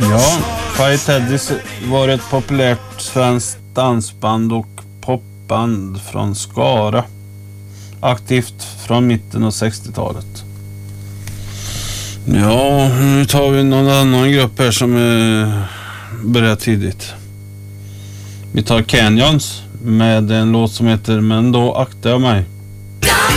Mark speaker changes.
Speaker 1: Ja, Quiet Teddy's var ett populärt svenskt dansband och popband från Skara. Aktivt från mitten av 60-talet. Ja, nu tar vi någon annan grupp här som börjar tidigt. Vi tar Canyons med en låt som heter Men då aktar jag mig.